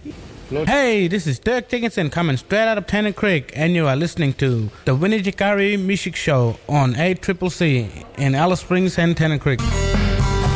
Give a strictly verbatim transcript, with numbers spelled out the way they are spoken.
Hey, this is Dirk Dickinson coming straight out of Tennant Creek, and you are listening to the Winnie Jikari Music Show on A C C C in Alice Springs and Tennant Creek.